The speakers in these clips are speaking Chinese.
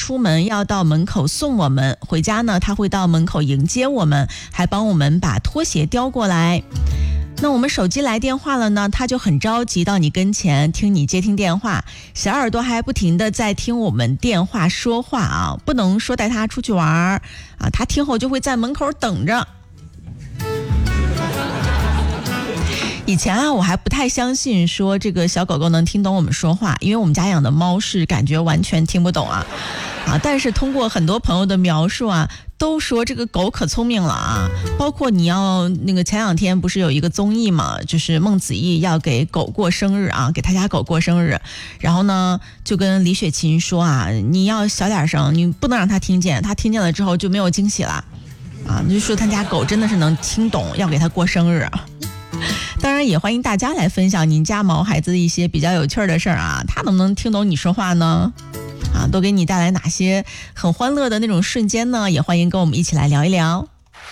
出门要到门口送我们，回家呢他会到门口迎接我们，还帮我们把拖鞋叼过来。那我们手机来电话了呢，他就很着急到你跟前听你接听电话，小耳朵还不停地在听我们电话说话啊，不能说带他出去玩啊，他听后就会在门口等着。以前啊，我还不太相信说这个小狗狗能听懂我们说话，因为我们家养的猫是感觉完全听不懂啊。但是通过很多朋友的描述啊，都说这个狗可聪明了啊。包括你要那个前两天不是有一个综艺嘛，就是孟子义要给狗过生日啊，给他家狗过生日，然后呢就跟李雪琴说啊，你要小点声，你不能让他听见，他听见了之后就没有惊喜了啊。就说他家狗真的是能听懂，要给他过生日。当然也欢迎大家来分享您家毛孩子的一些比较有趣的事儿啊，他能不能听懂你说话呢？都给你带来哪些很欢乐的那种瞬间呢？也欢迎跟我们一起来聊一聊。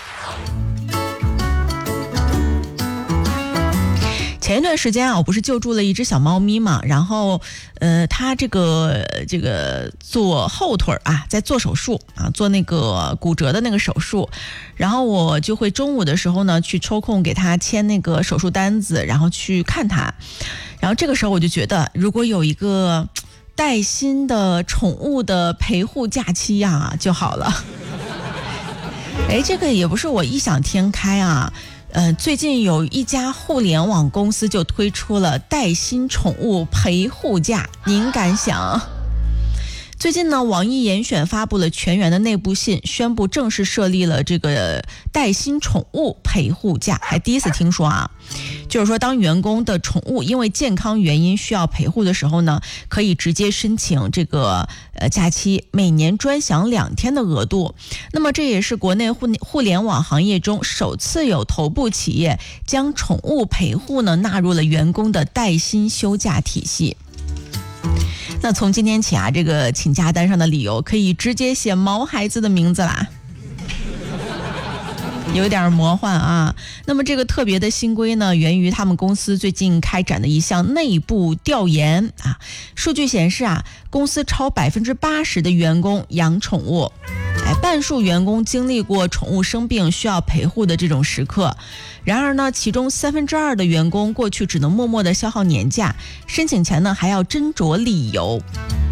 前一段时间啊，我不是救助了一只小猫咪嘛，然后它这个做后腿啊，在做手术啊，做那个骨折的那个手术，然后我就会中午的时候呢去抽空给它签那个手术单子，然后去看它。然后这个时候我就觉得，如果有一个带薪的宠物的陪护假期啊就好了。这个也不是我异想天开啊。最近有一家互联网公司就推出了带薪宠物陪护假，您敢想？最近呢，网易严选发布了全员的内部信，宣布正式设立了这个带薪宠物陪护假，还第一次听说啊。就是说，当员工的宠物因为健康原因需要陪护的时候呢，可以直接申请这个假期，每年专享2天的额度。那么这也是国内互联网行业中首次有头部企业将宠物陪护呢纳入了员工的带薪休假体系。那从今天起啊，这个请假单上的理由可以直接写毛孩子的名字啦。有点魔幻啊。那么这个特别的新规呢，源于他们公司最近开展的一项内部调研啊。数据显示啊，公司超80%的员工养宠物，半数员工经历过宠物生病需要陪护的这种时刻。然而呢，其中2/3的员工过去只能默默的消耗年假，申请前呢还要斟酌理由。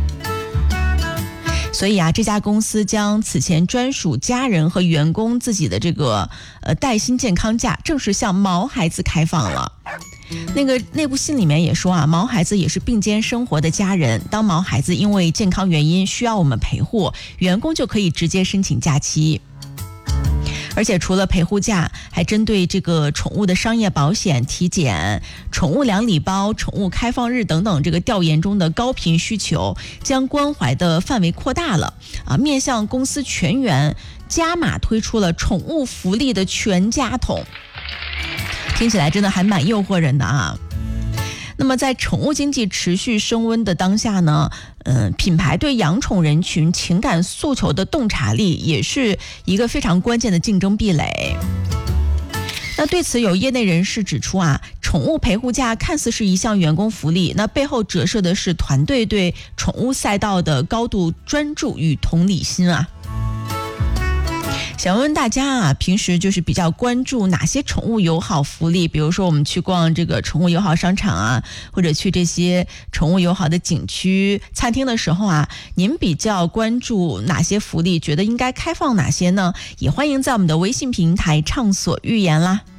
所以啊，这家公司将此前专属家人和员工自己的这个带薪健康假正式向毛孩子开放了。那个内部信里面也说啊，毛孩子也是并肩生活的家人，当毛孩子因为健康原因需要我们陪护，员工就可以直接申请假期。而且除了陪护假，还针对这个宠物的商业保险、体检、宠物粮礼包、宠物开放日等等这个调研中的高频需求，将关怀的范围扩大了啊，面向公司全员加码推出了宠物福利的全家桶，听起来真的还蛮诱惑人的啊。那么在宠物经济持续升温的当下呢，品牌对养宠人群情感诉求的洞察力也是一个非常关键的竞争壁垒。那对此有业内人士指出啊，宠物陪护假看似是一项员工福利，那背后折射的是团队对宠物赛道的高度专注与同理心啊。想问问大家啊，平时就是比较关注哪些宠物友好福利？比如说我们去逛这个宠物友好商场啊，或者去这些宠物友好的景区、餐厅的时候啊，您比较关注哪些福利？觉得应该开放哪些呢？也欢迎在我们的微信平台畅所欲言啦。